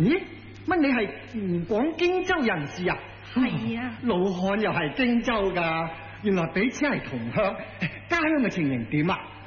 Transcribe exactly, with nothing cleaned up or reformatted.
咦，乜你係湖廣荊州人士啊？ 係啊， 老漢又係荊州噶，原來彼此係同鄉，家鄉嘅情形點啊？